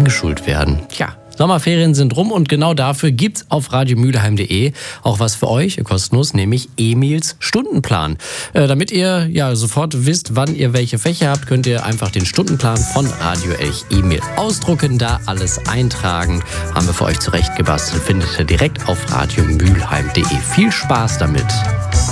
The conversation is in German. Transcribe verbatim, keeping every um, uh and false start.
eingeschult werden. Tja, Sommerferien sind rum und genau dafür gibt's auf radiomülheim punkt de auch was für euch, kostenlos, nämlich Emils Stundenplan. Äh, damit ihr ja sofort wisst, wann ihr welche Fächer habt, könnt ihr einfach den Stundenplan von Radio Elch Emil ausdrucken, da alles eintragen. Haben wir für euch zurechtgebastelt, findet ihr direkt auf radiomülheim punkt de. Viel Spaß damit!